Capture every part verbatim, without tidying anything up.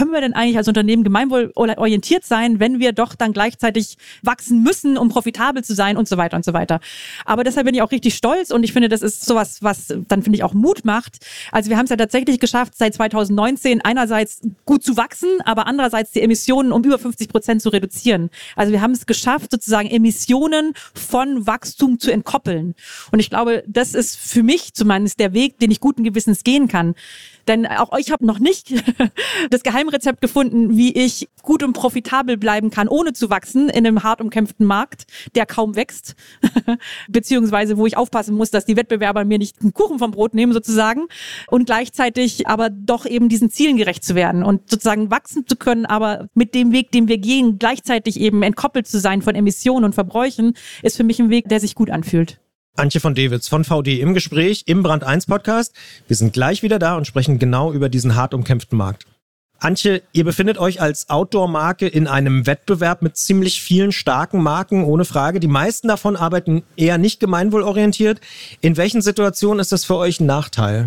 können wir denn eigentlich als Unternehmen gemeinwohlorientiert sein, wenn wir doch dann gleichzeitig wachsen müssen, um profitabel zu sein und so weiter und so weiter. Aber deshalb bin ich auch richtig stolz und ich finde, das ist sowas, was dann, finde ich, auch Mut macht. Also wir haben es ja tatsächlich geschafft, seit zwanzig neunzehn einerseits gut zu wachsen, aber andererseits die Emissionen um über fünfzig Prozent zu reduzieren. Also wir haben es geschafft, sozusagen Emissionen von Wachstum zu entkoppeln. Und ich glaube, das ist für mich zumindest der Weg, den ich guten Gewissens gehen kann. Denn auch ich habe noch nicht das Geheimrezept gefunden, wie ich gut und profitabel bleiben kann, ohne zu wachsen in einem hart umkämpften Markt, der kaum wächst, beziehungsweise wo ich aufpassen muss, dass die Wettbewerber mir nicht einen Kuchen vom Brot nehmen sozusagen und gleichzeitig aber doch eben diesen Zielen gerecht zu werden und sozusagen wachsen zu können, aber mit dem Weg, den wir gehen, gleichzeitig eben entkoppelt zu sein von Emissionen und Verbräuchen, ist für mich ein Weg, der sich gut anfühlt. Antje von Dewitz von V D im Gespräch im Brand eins Podcast. Wir sind gleich wieder da und sprechen genau über diesen hart umkämpften Markt. Antje, ihr befindet euch als Outdoor-Marke in einem Wettbewerb mit ziemlich vielen starken Marken, ohne Frage. Die meisten davon arbeiten eher nicht gemeinwohlorientiert. In welchen Situationen ist das für euch ein Nachteil?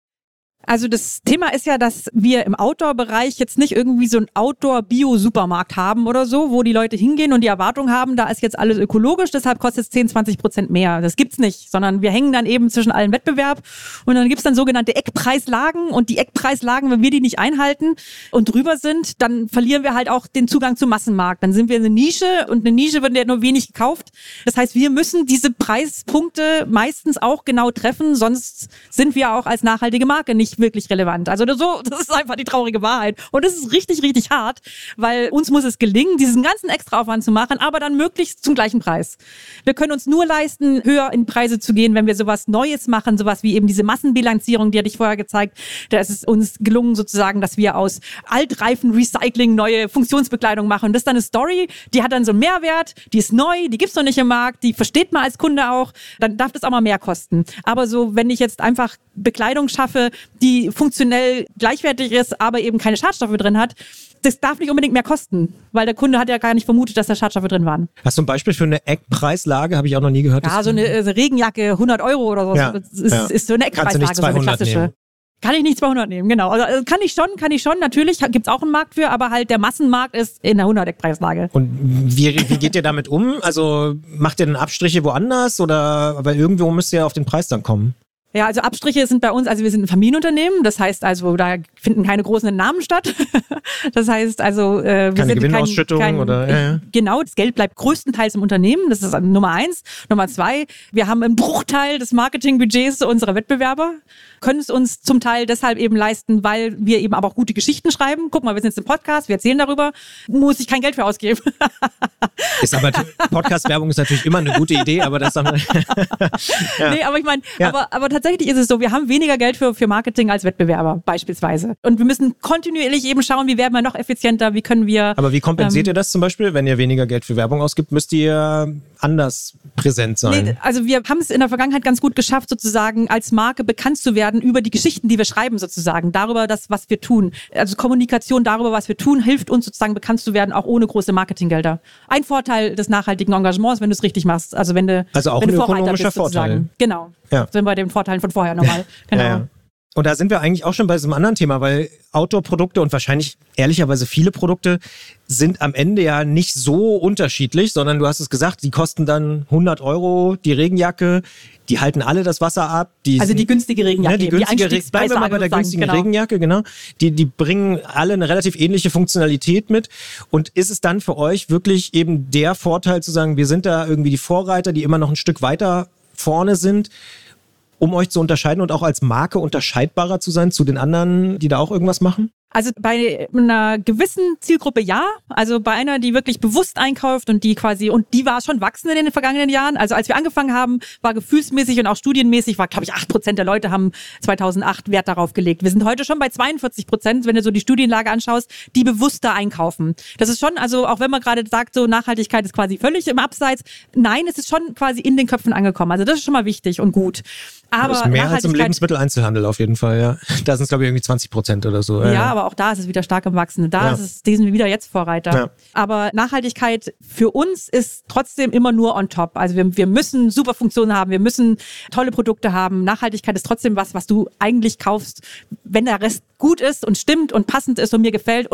Also das Thema ist ja, dass wir im Outdoor-Bereich jetzt nicht irgendwie so einen Outdoor-Bio-Supermarkt haben oder so, wo die Leute hingehen und die Erwartung haben, da ist jetzt alles ökologisch, deshalb kostet es zehn, zwanzig Prozent mehr. Das gibt's nicht, sondern wir hängen dann eben zwischen allen Wettbewerb und dann gibt's dann sogenannte Eckpreislagen und die Eckpreislagen, wenn wir die nicht einhalten und drüber sind, dann verlieren wir halt auch den Zugang zum Massenmarkt. Dann sind wir eine Nische und eine Nische wird ja nur wenig gekauft. Das heißt, wir müssen diese Preispunkte meistens auch genau treffen, sonst sind wir auch als nachhaltige Marke nicht wirklich relevant. Also so, das ist einfach die traurige Wahrheit. Und das ist richtig, richtig hart, weil uns muss es gelingen, diesen ganzen Extraaufwand zu machen, aber dann möglichst zum gleichen Preis. Wir können uns nur leisten, höher in Preise zu gehen, wenn wir sowas Neues machen, sowas wie eben diese Massenbilanzierung, die hatte ich vorher gezeigt. Da ist es uns gelungen sozusagen, dass wir aus altreifen Recycling neue Funktionsbekleidung machen. Und das ist dann eine Story, die hat dann so einen Mehrwert, die ist neu, die gibt's noch nicht im Markt, die versteht man als Kunde auch, dann darf das auch mal mehr kosten. Aber so, wenn ich jetzt einfach Bekleidung schaffe, die funktionell gleichwertig ist, aber eben keine Schadstoffe drin hat, das darf nicht unbedingt mehr kosten, weil der Kunde hat ja gar nicht vermutet, dass da Schadstoffe drin waren. Hast du ein Beispiel für eine Eckpreislage? Habe ich auch noch nie gehört. Ja, so eine, eine Regenjacke, hundert Euro oder so. Ja, das ist, ja. ist so eine Eckpreislage, Kannst du nicht zweihundert so eine klassische. Nehmen. Kann ich nicht zweihundert nehmen, genau. Also kann ich schon, kann ich schon. Natürlich gibt's auch einen Markt für, aber halt der Massenmarkt ist in der hundert-Eckpreislage. Und wie, wie geht ihr damit um? Also macht ihr denn Abstriche woanders oder, weil irgendwo müsst ihr ja auf den Preis dann kommen? Ja, also Abstriche sind bei uns, also wir sind ein Familienunternehmen, das heißt also, da finden keine großen Namen statt. Das heißt also, äh, wir keine sind Gewinnausschüttung kein, kein, oder ja, ja. Genau, das Geld bleibt größtenteils im Unternehmen, das ist Nummer eins. Nummer zwei, wir haben einen Bruchteil des Marketingbudgets unserer Wettbewerber, können es uns zum Teil deshalb eben leisten, weil wir eben aber auch gute Geschichten schreiben. Guck mal, wir sind jetzt im Podcast, wir erzählen darüber, muss ich kein Geld für ausgeben. Ist aber Podcast-Werbung ist natürlich immer eine gute Idee, aber das haben wir. Ja. Nee, aber ich meine, ja. aber, aber tatsächlich ist es so, wir haben weniger Geld für, für Marketing als Wettbewerber beispielsweise. Und wir müssen kontinuierlich eben schauen, wie werden wir noch effizienter, wie können wir... Aber wie kompensiert ähm, ihr das zum Beispiel? Wenn ihr weniger Geld für Werbung ausgibt, müsst ihr anders präsent sein. Nee, also wir haben es in der Vergangenheit ganz gut geschafft, sozusagen als Marke bekannt zu werden über die Geschichten, die wir schreiben sozusagen, darüber, das, was wir tun. Also Kommunikation darüber, was wir tun, hilft uns sozusagen bekannt zu werden, auch ohne große Marketinggelder. Ein Vorteil des nachhaltigen Engagements, wenn du es richtig machst. Also wenn du Also auch wenn ein du ökonomischer bist, Vorteil. Genau. Ja. Sind bei den Vorteilen von vorher nochmal. Genau. Ja, ja. Und da sind wir eigentlich auch schon bei so einem anderen Thema, weil Outdoor-Produkte und wahrscheinlich ehrlicherweise viele Produkte sind am Ende ja nicht so unterschiedlich, sondern du hast es gesagt, die kosten dann hundert Euro, die Regenjacke, die halten alle das Wasser ab. Die also die günstige Regenjacke. Ne, die günstige Regenjacke, bleiben wir mal bei der günstigen genau. Regenjacke, genau. Die, die bringen alle eine relativ ähnliche Funktionalität mit. Und ist es dann für euch wirklich eben der Vorteil zu sagen, wir sind da irgendwie die Vorreiter, die immer noch ein Stück weiter vorne sind, um euch zu unterscheiden und auch als Marke unterscheidbarer zu sein zu den anderen, die da auch irgendwas machen? Also bei einer gewissen Zielgruppe ja, also bei einer, die wirklich bewusst einkauft und die quasi, und die war schon wachsend in den vergangenen Jahren. Also als wir angefangen haben, war gefühlsmäßig und auch studienmäßig, war glaube ich acht Prozent der Leute haben zweitausendacht Wert darauf gelegt. Wir sind heute schon bei zweiundvierzig Prozent, wenn du so die Studienlage anschaust, die bewusster einkaufen. Das ist schon, also auch wenn man gerade sagt, so Nachhaltigkeit ist quasi völlig im Abseits, nein, es ist schon quasi in den Köpfen angekommen. Also das ist schon mal wichtig und gut. Aber das ist mehr als im Lebensmitteleinzelhandel auf jeden Fall, ja. Da sind es glaube ich irgendwie zwanzig Prozent oder so. Ja, ja, aber auch da ist es wieder stark im Wachsen. Da ja. ist es, die sind wir wieder jetzt Vorreiter. Ja. Aber Nachhaltigkeit für uns ist trotzdem immer nur on top. Also wir, wir müssen super Funktionen haben, wir müssen tolle Produkte haben. Nachhaltigkeit ist trotzdem was, was du eigentlich kaufst, wenn der Rest gut ist und stimmt und passend ist und mir gefällt.